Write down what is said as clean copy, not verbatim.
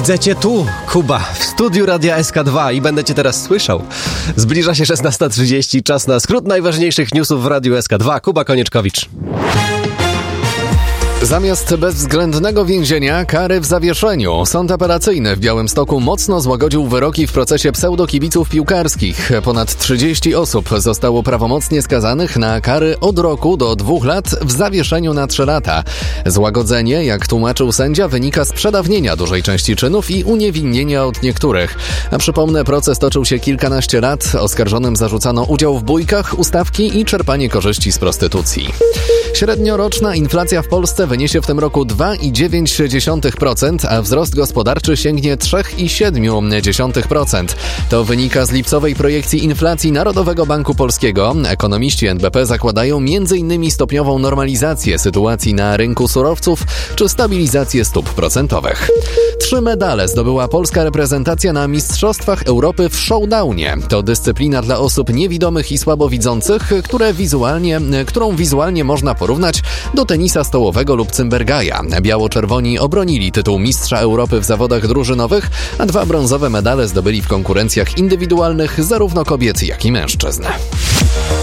Widzę cię tu, Kuba, w studiu Radia SK2 i będę cię teraz słyszał. Zbliża się 16:30, czas na skrót najważniejszych newsów w Radiu SK2. Kuba Konieczkowicz. Zamiast bezwzględnego więzienia, kary w zawieszeniu. Sąd apelacyjny w Białymstoku mocno złagodził wyroki w procesie pseudokibiców piłkarskich. Ponad 30 osób zostało prawomocnie skazanych na kary od roku do 2 lat w zawieszeniu na 3 lata. Złagodzenie, jak tłumaczył sędzia, wynika z przedawnienia dużej części czynów i uniewinnienia od niektórych. A przypomnę, proces toczył się kilkanaście lat. Oskarżonym zarzucano udział w bójkach, ustawki i czerpanie korzyści z prostytucji. Średnioroczna inflacja w Polsce wyniesie w tym roku 2,9%, a wzrost gospodarczy sięgnie 3,7%. To wynika z lipcowej projekcji inflacji Narodowego Banku Polskiego. Ekonomiści NBP zakładają m.in. stopniową normalizację sytuacji na rynku surowców czy stabilizację stóp procentowych. 3 medale zdobyła polska reprezentacja na Mistrzostwach Europy w showdownie. To dyscyplina dla osób niewidomych i słabowidzących, którą wizualnie można porównać do tenisa stołowego lub cymbergaja. Biało-czerwoni obronili tytuł mistrza Europy w zawodach drużynowych, a 2 brązowe medale zdobyli w konkurencjach indywidualnych zarówno kobiet, jak i mężczyzn.